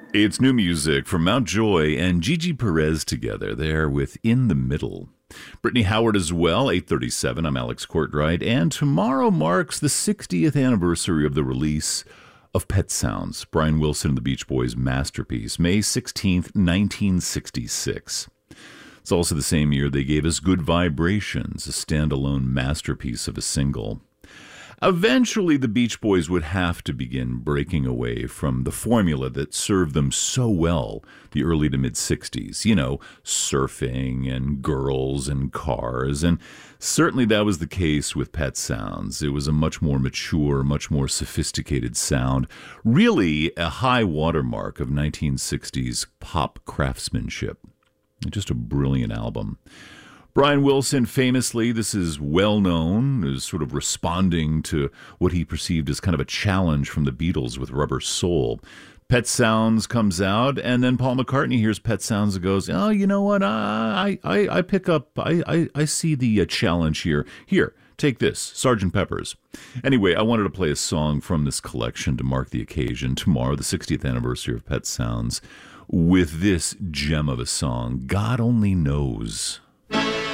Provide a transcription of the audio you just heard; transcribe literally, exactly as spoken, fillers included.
It's new music from Mountjoy and Gigi Perez together there with In the Middle. Brittany Howard as well, eight thirty-seven. I'm Alex Courtwright, and tomorrow marks the sixtieth anniversary of the release of Pet Sounds, Brian Wilson and the Beach Boys' masterpiece, May sixteenth, nineteen sixty-six. It's also the same year they gave us Good Vibrations, a standalone masterpiece of a single. Eventually, the Beach Boys would have to begin breaking away from the formula that served them so well the early to mid-sixties. You know, surfing and girls and cars. And certainly that was the case with Pet Sounds. It was a much more mature, much more sophisticated sound. Really a high watermark of nineteen sixties pop craftsmanship. Just a brilliant album. Brian Wilson, famously, this is well known, is sort of responding to what he perceived as kind of a challenge from the Beatles with Rubber Soul. Pet Sounds comes out, and then Paul McCartney hears Pet Sounds and goes, oh, you know what, I I, I pick up, I, I, I see the uh, challenge here. Here, take this, Sergeant Pepper's. Anyway, I wanted to play a song from this collection to mark the occasion, tomorrow, the sixtieth anniversary of Pet Sounds, with this gem of a song, God Only Knows.